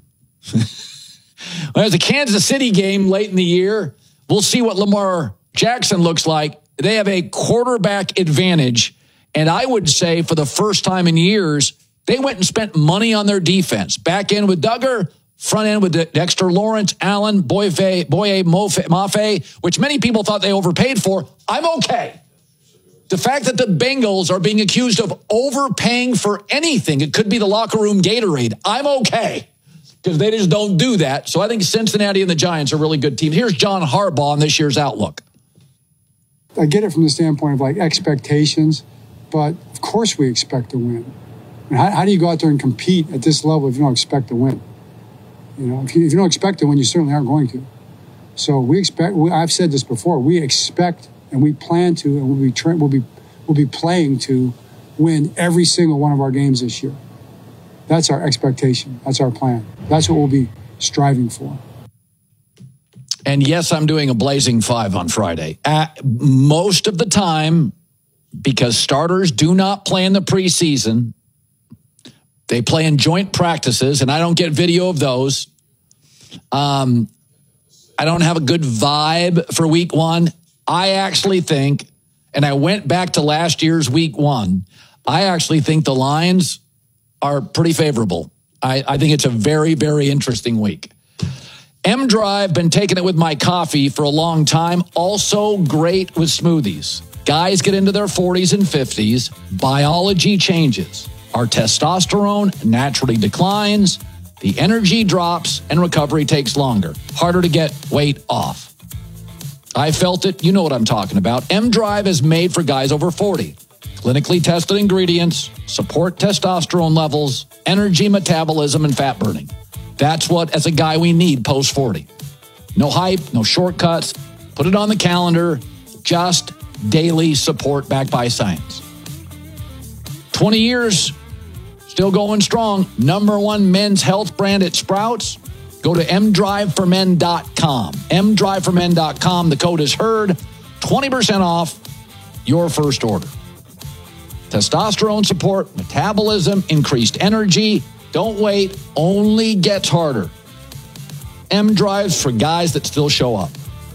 Well, there's a Kansas City game late in the year. We'll see what Lamar Jackson looks like. They have a quarterback advantage. And I would say for the first time in years, they went and spent money on their defense. Back end with Duggar, front end with Dexter Lawrence, Allen, Boye, Boye Mafe, which many people thought they overpaid for. I'm okay. The fact that the Bengals are being accused of overpaying for anything, it could be the locker room Gatorade, I'm okay. Because they just don't do that. So I think Cincinnati and the Giants are really good teams. Here's John Harbaugh on this year's outlook. I get it from the standpoint of like expectations, but of course we expect to win. And how, how do you go out there and compete at this level if you don't expect to win? You know, if you, if you don't expect to win, you certainly aren't going to. So we expect. We, I've said this before. We expect and we plan to, and we'll be tra- we'll be we'll be playing to win every single one of our games this year. That's our expectation. That's our plan. That's what we'll be striving for. And yes, I'm doing a blazing five on Friday. At most of the time, because starters do not play in the preseason, they play in joint practices, and I don't get video of those. Um, I don't have a good vibe for week one. I actually think, and I went back to last year's week one, I actually think the Lions are pretty favorable. I, I think it's a very, very interesting week. M Drive, been taking it with my coffee for a long time. Also great with smoothies. Guys get into their forties and fifties. Biology changes. Our testosterone naturally declines. The energy drops and recovery takes longer. Harder to get weight off. I felt it. You know what I'm talking about. M Drive is made for guys over forty. Clinically tested ingredients, support testosterone levels, energy metabolism, and fat burning. That's what, as a guy, we need post forty. No hype, no shortcuts. Put it on the calendar. Just daily support backed by science. twenty years, still going strong. Number one men's health brand at Sprouts. Go to m drive for men dot com. m drive for men dot com. The code is HERD. twenty percent off your first order. Testosterone support, metabolism, increased energy. Don't wait, only gets harder. M Drives for guys that still show up.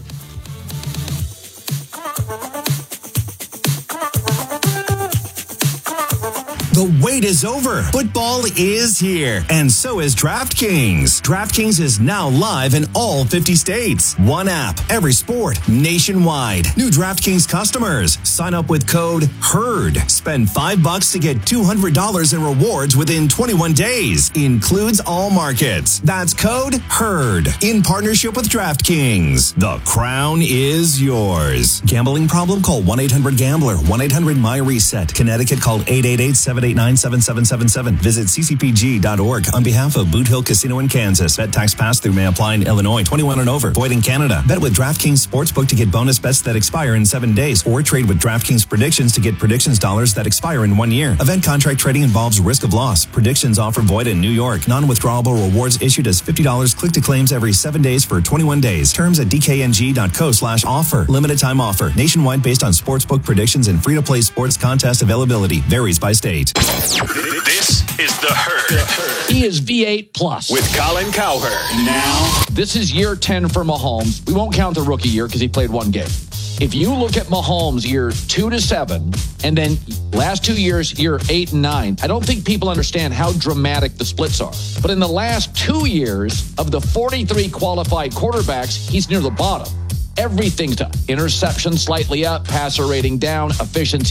The wait is over. Football is here, and so is DraftKings. DraftKings is now live in all fifty states. One app, every sport, nationwide. New DraftKings customers, sign up with code HERD. Spend five bucks to get two hundred dollars in rewards within twenty-one days. Includes all markets. That's code HERD. In partnership with DraftKings. The crown is yours. Gambling problem? Call one eight hundred gambler. one eight hundred my reset. Connecticut, call eight eight eight, seven eight nine, seven seven seven seven. Visit c c p g dot org on behalf of Boot Hill Casino in Kansas. Bet tax pass-through may apply in Illinois. twenty-one and over. Void in Canada. Bet with DraftKings Sportsbook to get bonus bets that expire in seven days. Or trade with DraftKings Predictions to get predictions dollars that expire in one year. Event contract trading involves risk of loss. Predictions offer void in New York. Non-withdrawable rewards issued as fifty dollars click to claims every seven days for twenty-one days. Terms at d k n g dot co slash offer. Limited time offer. Nationwide based on sportsbook predictions and free-to-play sports contest availability. Varies by state. This is The Herd. He is V eight plus. With Colin Cowherd. Now. This is year ten for Mahomes. We won't count the rookie year because he played one game. If you look at Mahomes year two to seven, and then last two years, year eight and nine, I don't think people understand how dramatic the splits are. But in the last two years of the forty-three qualified quarterbacks, he's near the bottom. Everything's done. Interception slightly up, passer rating down, efficiency